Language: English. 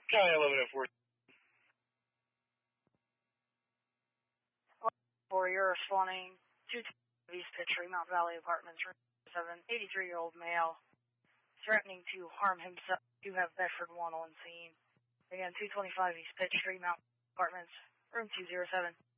County 11 at 4. For you're responding to East Petrie, Mount Valley Apartments, room 7, 83-year-old male, threatening to harm himself. You have Bedford 1 on scene. Again, 225 East Petrie, Mount Apartments, room 207.